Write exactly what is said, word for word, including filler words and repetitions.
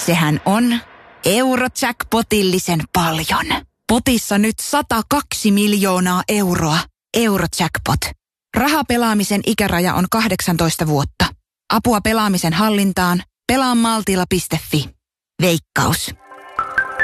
Sehän on Eurojackpotillisen paljon. Potissa nyt sata kaksi miljoonaa euroa. Eurojackpot. Rahapelaamisen ikäraja on kahdeksantoista vuotta. Apua pelaamisen hallintaan. pelaa maltilla piste fi. Veikkaus.